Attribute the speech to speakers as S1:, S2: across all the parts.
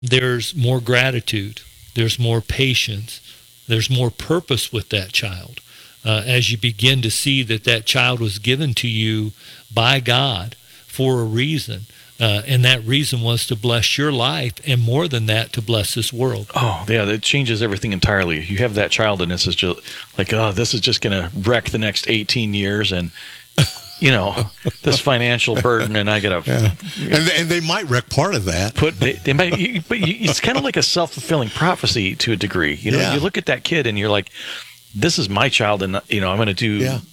S1: there's more gratitude, there's more patience, there's more purpose with that child. As you begin to see that that child was given to you by God for a reason, and that reason was to bless your life, and more than that, to bless this world.
S2: Oh, yeah, that changes everything entirely. You have that child, and this is just like, oh, this is just going to wreck the next 18 years, and this financial burden, and I got to.
S3: Yeah. And they mimight wreck part of that.
S2: They might, but it's kind of like a self-fulfilling prophecy to a degree. You look at that kid, and you're like, this is my child, and I'm going to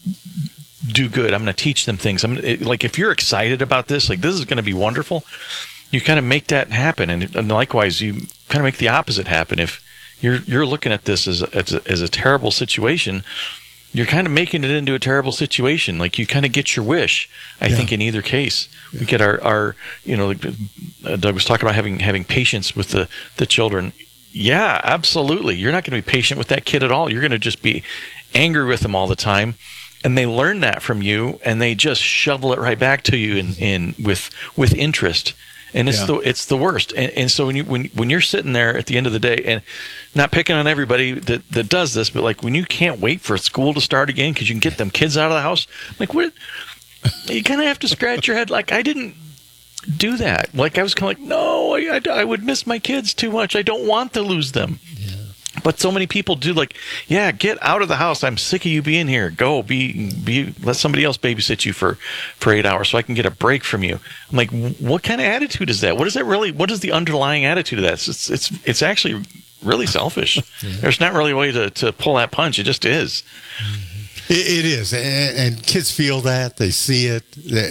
S2: do good. I'm going to teach them things. Like, if you're excited about this, like, this is going to be wonderful, you kind of make that happen. And likewise, you kind of make the opposite happen. If you're looking at this as a terrible situation, you're kind of making it into a terrible situation. Like, you kind of get your wish, I think, in either case. We get our like Doug was talking about having patience with the children. Yeah, absolutely. You're not going to be patient with that kid at all. You're going to just be angry with them all the time. And they learn that from you, and they just shovel it right back to you in with interest. And it's the worst. And so when you're sitting there at the end of the day, and not picking on everybody that does this, but like when you can't wait for school to start again because you can get them kids out of the house, like, what? You kind of have to scratch your head. Like, I didn't do that. Like, I was kind of like, no, I would miss my kids too much. I don't want to lose them. Yeah. But so many people do. Like, yeah, get out of the house. I'm sick of you being here. Go let somebody else babysit you for 8 hours so I can get a break from you. I'm like, what kind of attitude is that? What is the underlying attitude of that? It's actually really selfish. Yeah. There's not really a way to pull that punch. It just is.
S3: It is, and kids feel that. They see it.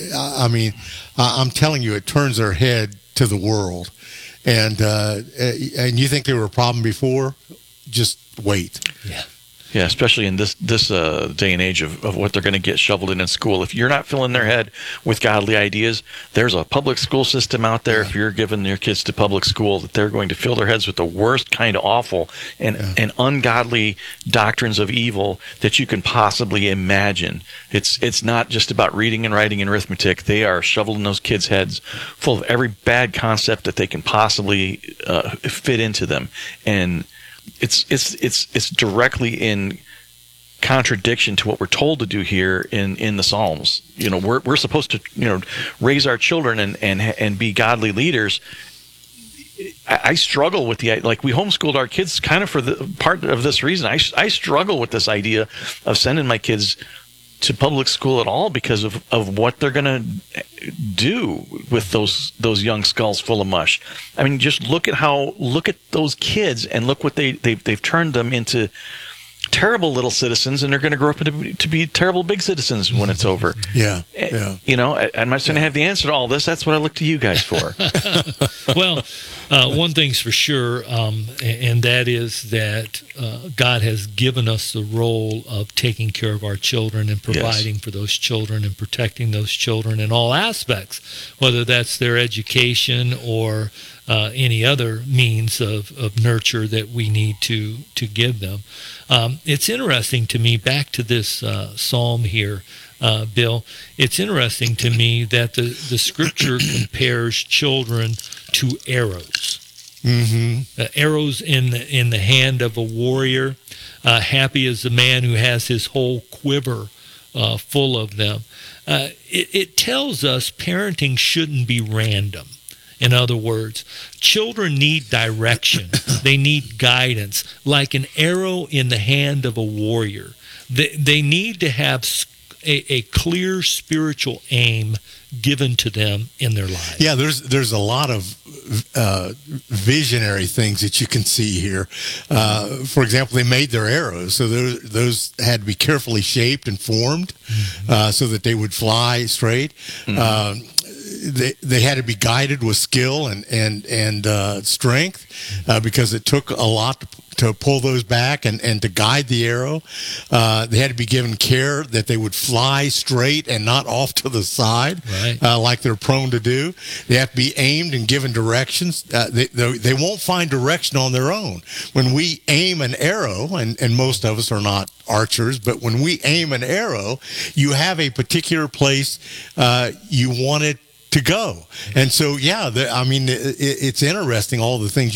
S3: I'm telling you, it turns their head to the world. And you think they were a problem before? Just wait.
S1: Yeah.
S2: Yeah, especially in this day and age of what they're going to get shoveled in school. If you're not filling their head with godly ideas, there's a public school system out there. If you're giving your kids to public school, that they're going to fill their heads with the worst kind of awful and ungodly doctrines of evil that you can possibly imagine. It's not just about reading and writing and arithmetic. They are shoveling those kids' heads full of every bad concept that they can possibly fit into them. And it's directly in contradiction to what we're told to do here in the Psalms. We're supposed to raise our children and be godly leaders. I struggle with we homeschooled our kids kind of for the part of this reason. I struggle with this idea of sending my kids to public school at all because of what they're going to do with those young skulls full of mush. I mean, just look at those kids and look what they've turned them into. Terrible little citizens, and they're going to grow up to be terrible big citizens when it's over.
S3: Yeah.
S2: I'm not going to have the answer to all this. That's what I look to you guys for.
S1: Well, one thing's for sure, and that is that God has given us the role of taking care of our children and providing for those children and protecting those children in all aspects, whether that's their education or any other means of nurture that we need to give them. It's interesting to me, back to this psalm here, Bill, it's interesting to me that the scripture compares children to arrows. Mm-hmm. Arrows in the hand of a warrior. Happy is the man who has his whole quiver full of them. It tells us parenting shouldn't be random. In other words, children need direction. They need guidance, like an arrow in the hand of a warrior. They need to have a clear spiritual aim given to them in their lives.
S3: Yeah, there's a lot of visionary things that you can see here. For example, they made their arrows, so those had to be carefully shaped and formed so that they would fly straight. Mm-hmm. They had to be guided with skill and strength because it took a lot to pull those back and to guide the arrow. They had to be given care that they would fly straight and not off to the side, right, like they're prone to do. They have to be aimed and given directions. They won't find direction on their own. When we aim an arrow, and most of us are not archers, but when we aim an arrow, you have a particular place you want it to go. And so, yeah, I mean, it's interesting, all the things